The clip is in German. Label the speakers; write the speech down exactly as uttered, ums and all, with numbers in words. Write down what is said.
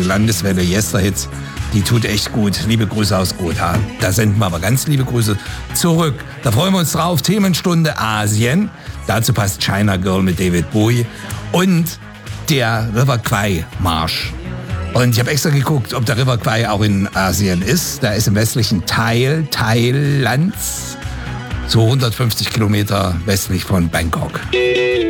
Speaker 1: Landeswelle Yesterhits. Die tut echt gut. Liebe Grüße aus Gotha. Da senden wir aber ganz liebe Grüße zurück. Da freuen wir uns drauf. Themenstunde Asien. Dazu passt China Girl mit David Bowie und der River Kwai Marsch. Und ich habe extra geguckt, ob der River Kwai auch in Asien ist. Der ist im westlichen Teil Thailands, so hundertfünfzig Kilometer westlich von Bangkok.